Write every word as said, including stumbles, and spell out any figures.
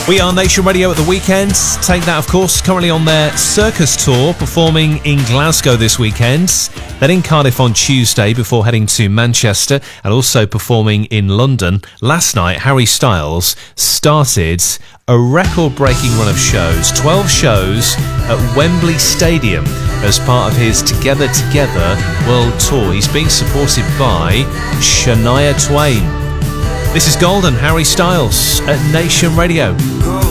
We are Nation Radio at the weekend. Take that, of course, currently on their circus tour, performing in Glasgow this weekend, then in Cardiff on Tuesday before heading to Manchester, and also performing in London. Last night, Harry Styles started a record-breaking run of shows, twelve shows at Wembley Stadium as part of his Together Together World Tour. He's being supported by Shania Twain. This is Golden, Harry Styles at Nation Radio.